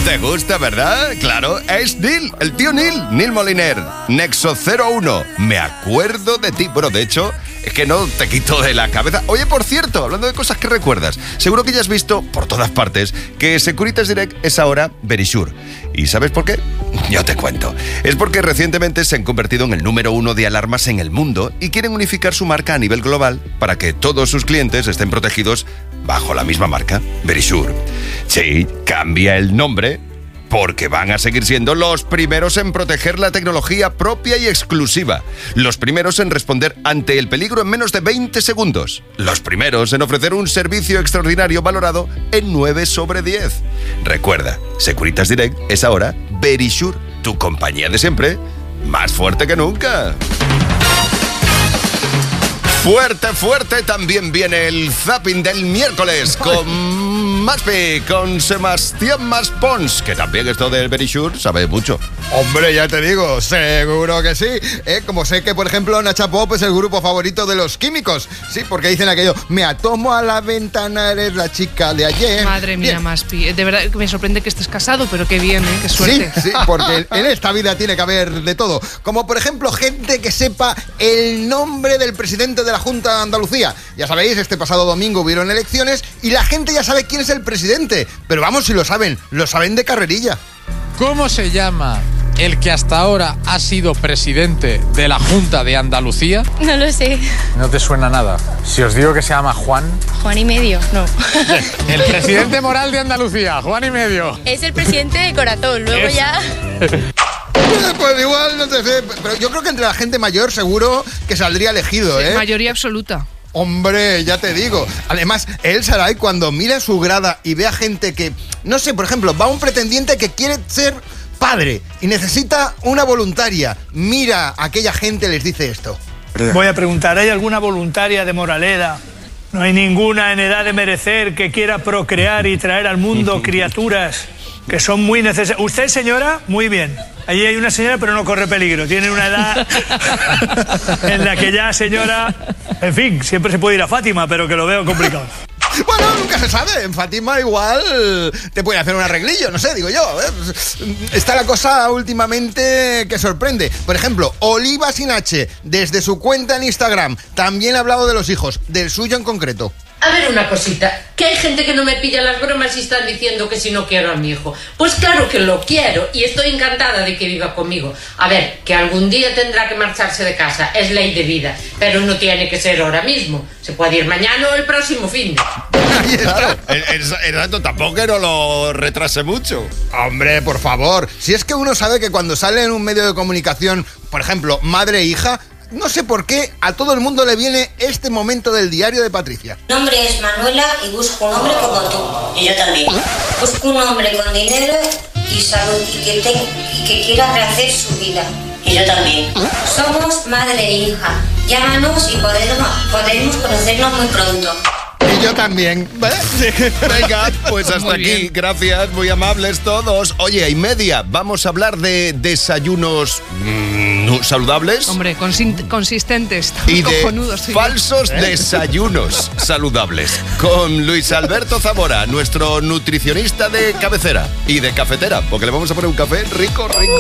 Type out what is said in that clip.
¿Te gusta, verdad? Claro, es Neil, el tío Neil Moliner, Nexo 01. Me acuerdo de ti. Bueno, de hecho, es que no te quito de la cabeza. Oye, por cierto, hablando de cosas que recuerdas, seguro que ya has visto por todas partes que Securitas Direct es ahora Verisure. ¿Y sabes por qué? Yo te cuento. Es porque recientemente se han convertido en el número 1 de alarmas en el mundo y quieren unificar su marca a nivel global para que todos sus clientes estén protegidos bajo la misma marca, Verisure. Sí, cambia el nombre porque van a seguir siendo los primeros en proteger la tecnología propia y exclusiva. Los primeros en responder ante el peligro en menos de 20 segundos. Los primeros en ofrecer un servicio extraordinario valorado en 9 sobre 10. Recuerda, Securitas Direct es ahora Verisure, tu compañía de siempre, más fuerte que nunca. Fuerte, fuerte también viene el zapping del miércoles con Maspi, con Sebastián Maspons, que también esto del Verisure sabe mucho. Hombre, ya te digo, seguro que sí. Como sé que, por ejemplo, Nacha Pop es el grupo favorito de los químicos. Sí, porque dicen aquello, me atomo a la ventana, eres la chica de ayer. Madre mía, bien. Maspi, de verdad que me sorprende que estés casado, pero qué bien, qué suerte. Sí, porque en esta vida tiene que haber de todo. Como, por ejemplo, gente que sepa el nombre del presidente de la Junta de Andalucía. Ya sabéis, este pasado domingo hubieron elecciones y la gente ya sabe quién es el presidente. Pero vamos, si lo saben de carrerilla. ¿Cómo se llama el que hasta ahora ha sido presidente de la Junta de Andalucía? No lo sé. No te suena nada. Si os digo que se llama Juan. Juan y medio, no. El presidente moral de Andalucía, Juan y medio. Es el presidente de corazón, luego ya... Pues igual, no te sé, pero yo creo que entre la gente mayor seguro que saldría elegido, Sí, mayoría absoluta. Hombre, ya te digo. Además, El Saray, cuando mira su grada y ve a gente que, no sé, por ejemplo, va un pretendiente que quiere ser padre y necesita una voluntaria. Mira a aquella gente, les dice esto. Voy a preguntar, ¿hay alguna voluntaria de Moraleda? No hay ninguna en edad de merecer que quiera procrear y traer al mundo criaturas que son muy necesarias. Usted, señora, muy bien. Allí hay una señora, pero no corre peligro. Tiene una edad en la que ya, señora... En fin, siempre se puede ir a Fátima, pero que lo veo complicado. Bueno, nunca se sabe. En Fátima igual te pueden hacer un arreglillo, no sé, digo yo. Está la cosa últimamente que sorprende. Por ejemplo, Oliva Sin H, desde su cuenta en Instagram, también ha hablado de los hijos, del suyo en concreto. A ver una cosita, que hay gente que no me pilla las bromas y están diciendo que si no quiero a mi hijo. Pues claro que lo quiero y estoy encantada de que viva conmigo. A ver, que algún día tendrá que marcharse de casa, es ley de vida, pero no tiene que ser ahora mismo. Se puede ir mañana o el próximo fin de... Ahí está. El rato tampoco que no lo retrase mucho. Hombre, por favor, si es que uno sabe que cuando sale en un medio de comunicación, por ejemplo, madre e hija, no sé por qué a todo el mundo le viene este momento del diario de Patricia. Mi nombre es Manuela y busco un hombre como tú. Y yo también. Busco un hombre con dinero y salud y que quiera rehacer su vida. Y yo también. Somos madre e hija. Llámanos y podremos conocernos muy pronto. Y yo también. Venga, pues hasta Muy aquí. bien. Gracias, muy amables todos. Oye, y media, vamos a hablar de desayunos saludables. Hombre, consistentes, Y de cojonudos. Sí. falsos desayunos saludables. Con Luis Alberto Zamora, nuestro nutricionista de cabecera y de cafetera, porque le vamos a poner un café rico, rico.